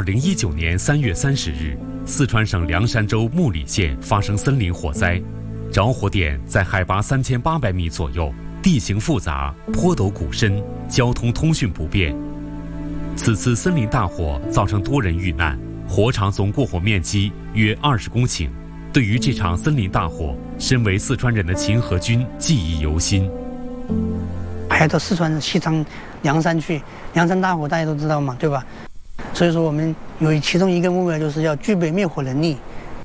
2019年3月30日，四川省凉山州木里县发生森林火灾，着火点在海拔3800米左右，地形复杂，坡陡谷深，交通通讯不便。此次森林大火造成多人遇难，火场总过火面积约20公顷。对于这场森林大火，身为四川人的秦和军记忆犹新。 还要到四川西昌凉山去，凉山大火大家都知道嘛，对吧？所以说我们有其中一个目标就是要具备灭火能力。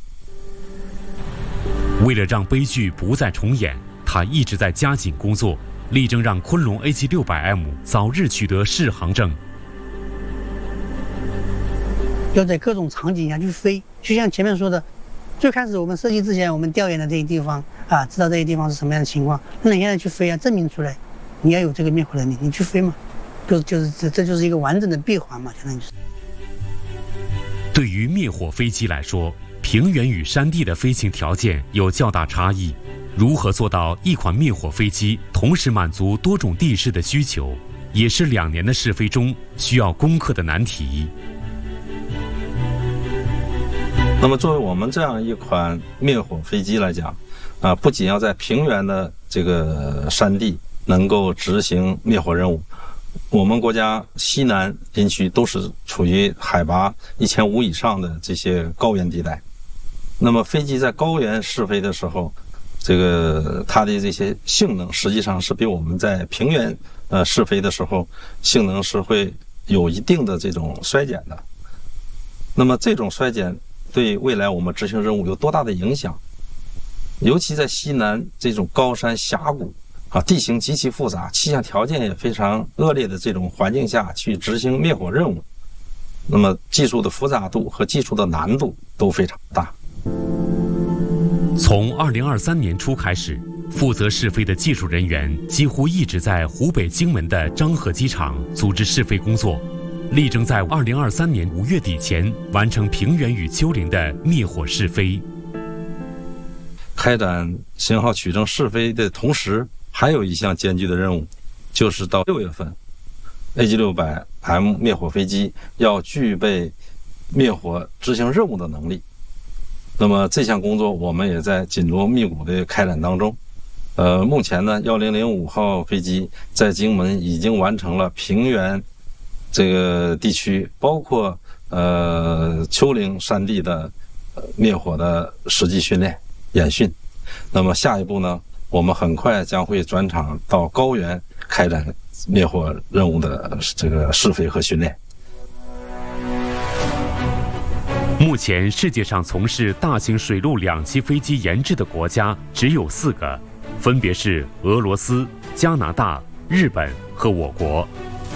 为了让悲剧不再重演，他一直在加紧工作，力争让昆仑 A7600M 早日取得适航证。 要在各种场景下去飞，就像前面说的，最开始我们设计之前，我们调研的这些地方啊，知道这些地方是什么样的情况，那你现在去飞啊，证明出来，你要有这个灭火能力，你去飞嘛，这就是一个完整的闭环嘛，相当于是。 对于灭火飞机来说，平原与山地的飞行条件有较大差异，如何做到一款灭火飞机同时满足多种地势的需求，也是2年的试飞中需要攻克的难题。 那么作为我们这样一款灭火飞机来讲，不仅要在平原的这个山地能够执行灭火任务，我们国家西南林区都是处于海拔1500以上的这些高原地带。那么飞机在高原试飞的时候，它的这些性能实际上是比我们在平原试飞的时候性能是会有一定的这种衰减的。那么这种衰减对未来我们执行任务有多大的影响？尤其在西南这种高山峡谷地形极其复杂，气象条件也非常恶劣的这种环境下去执行灭火任务，那么技术的复杂度和技术的难度都非常大。 从2023年初开始，负责试飞的技术人员几乎一直在湖北荆门的漳河机场组织试飞工作，力争在2023年5月底前完成平原与丘陵的灭火试飞。 开展型号取证试飞的同时，还有一项艰巨的任务，就是到6月份 A7600M 灭火飞机要具备灭火执行任务的能力。那么这项工作我们也在紧锣密鼓的开展当中。目前呢，1005号飞机在荆门已经完成了平原这个地区，包括丘陵山地的灭火的实际训练演训。那么下一步呢，我们很快将会转场到高原开展灭火任务的这个试飞和训练。 目前世界上从事大型水陆两栖飞机研制的国家只有4个，分别是俄罗斯、加拿大、日本和我国。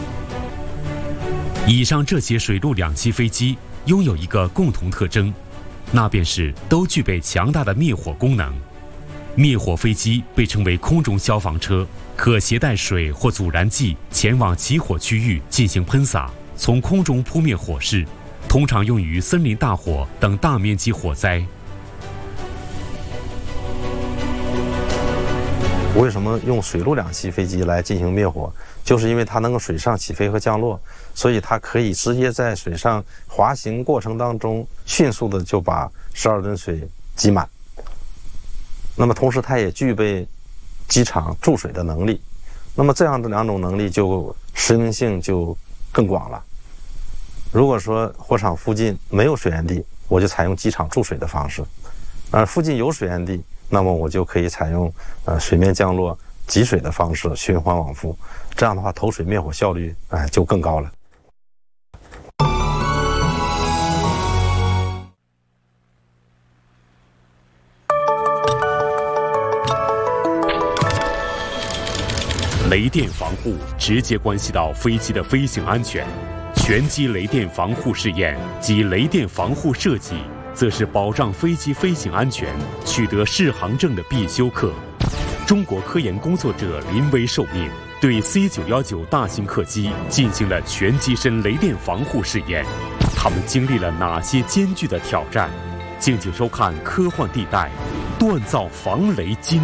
以上这些水陆两栖飞机拥有一个共同特征，那便是都具备强大的灭火功能。灭火飞机被称为空中消防车，可携带水或阻燃剂前往起火区域进行喷洒，从空中扑灭火势，通常用于森林大火等大面积火灾。 为什么用水陆两栖飞机来进行灭火？就是因为它能够水上起飞和降落，所以它可以直接在水上滑行过程当中迅速的就把12吨水挤满。那么同时它也具备机场注水的能力，那么这样的2种能力就实用性就更广了。如果说火场附近没有水源地，我就采用机场注水的方式；而附近有水源地，那么我就可以采用水面降落集水的方式循环往复，这样的话投水灭火效率就更高了。 雷电防护直接关系到飞机的飞行安全，全机雷电防护试验及雷电防护设计，则是保障飞机飞行安全、取得适航证的必修课。中国科研工作者临危受命，对 C919 大型客机进行了全机身雷电防护试验。他们经历了哪些艰巨的挑战？敬请收看《科幻地带》，锻造防雷金。